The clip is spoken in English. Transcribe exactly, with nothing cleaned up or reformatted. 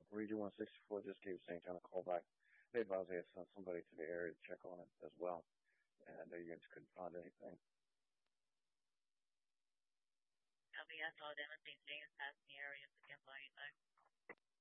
Region one sixty-four just gave Saint John a call back. They advised they had sent somebody to the area to check on it as well, and the units couldn't find anything. Copy, I saw them and things being passed in the area, so can't find anything.